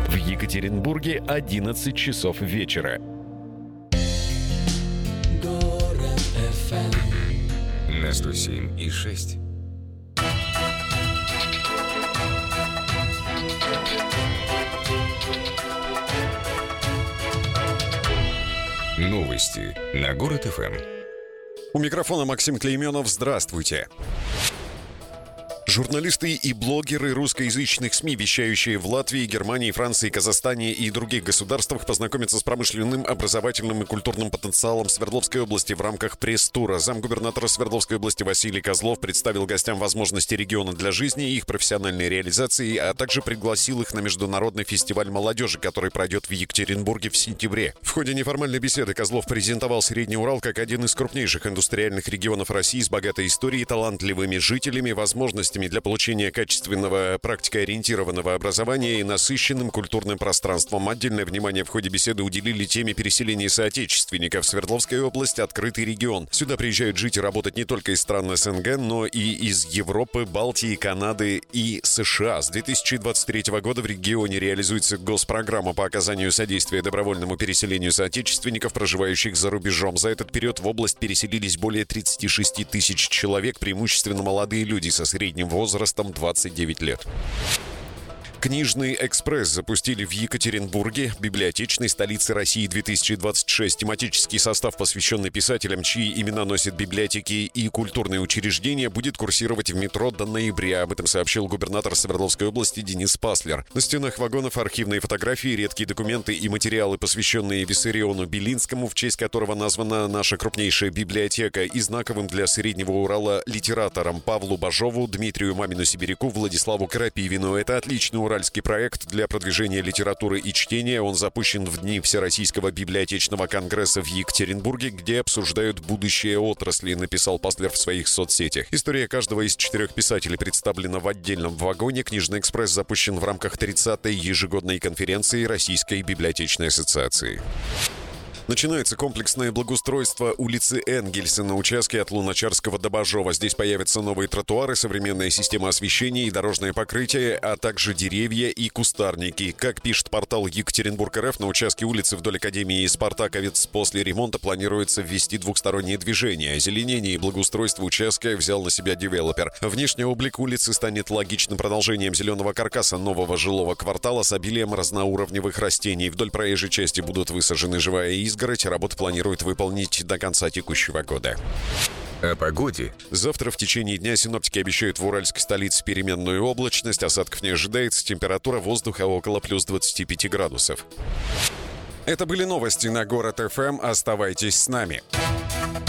В Екатеринбурге 11 часов вечера. Город FM на 107,6. Новости на Город ФМ. У микрофона Максим Клейменов. Здравствуйте. Журналисты и блогеры русскоязычных СМИ, вещающие в Латвии, Германии, Франции, Казахстане и других государствах, познакомятся с промышленным, образовательным и культурным потенциалом Свердловской области в рамках пресс-тура. Замгубернатора Свердловской области Василий Козлов представил гостям возможности региона для жизни и их профессиональной реализации, а также пригласил их на международный фестиваль молодежи, который пройдет в Екатеринбурге в сентябре. В ходе неформальной беседы Козлов презентовал Средний Урал как один из крупнейших индустриальных регионов России с богатой историей, талантливыми жителями, возможностями для получения качественного практикоориентированного образования и насыщенным культурным пространством. Отдельное внимание в ходе беседы уделили теме переселения соотечественников. Свердловская область — открытый регион. Сюда приезжают жить и работать не только из стран СНГ, но и из Европы, Балтии, Канады и США. С 2023 года в регионе реализуется госпрограмма по оказанию содействия добровольному переселению соотечественников, проживающих за рубежом. За этот период в область переселились более 36 тысяч человек, преимущественно молодые люди со средним возрастом 29 лет. Книжный экспресс запустили в Екатеринбурге, библиотечной столице России 2026. Тематический состав, посвященный писателям, чьи имена носят библиотеки и культурные учреждения, будет курсировать в метро до ноября. Об этом сообщил губернатор Свердловской области Денис Паслер. На стенах вагонов архивные фотографии, редкие документы и материалы, посвященные Виссариону Белинскому, в честь которого названа наша крупнейшая библиотека, и знаковым для Среднего Урала литераторам Павлу Бажову, Дмитрию Мамину-Сибиряку, Владиславу Крапивину. Это отличный уральский проект для продвижения литературы и чтения. Он запущен в дни Всероссийского библиотечного конгресса в Екатеринбурге, где обсуждают будущее отрасли, написал Паслер в своих соцсетях. История каждого из 4 писателей представлена в отдельном вагоне. Книжный экспресс запущен в рамках 30-й ежегодной конференции Российской библиотечной ассоциации. Начинается комплексное благоустройство улицы Энгельса на участке от Луначарского до Бажова. Здесь появятся новые тротуары, современная система освещения и дорожное покрытие, а также деревья и кустарники. Как пишет портал Екатеринбург.РФ, на участке улицы вдоль Академии и Спартаковец после ремонта планируется ввести двухстороннее движение. Озеленение и благоустройство участка взял на себя девелопер. Внешний облик улицы станет логичным продолжением зеленого каркаса нового жилого квартала с обилием разноуровневых растений. Вдоль проезжей части будут высажены живая изгородь. Работу планируют выполнить до конца текущего года. О погоде. Завтра в течение дня синоптики обещают в уральской столице переменную облачность. Осадков не ожидается. Температура воздуха около плюс 25 градусов. Это были новости на Город ФМ. Оставайтесь с нами.